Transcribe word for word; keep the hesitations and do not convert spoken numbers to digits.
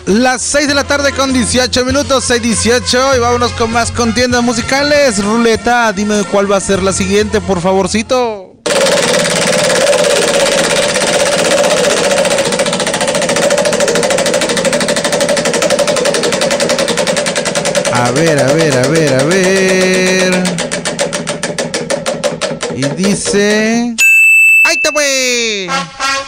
Las seis de la tarde con dieciocho minutos, seis dieciocho, y vámonos con más contiendas musicales. Ruleta, dime cuál va a ser la siguiente, por favorcito. A ver, a ver, a ver, a ver. Y dice... ¡Ahí te voy!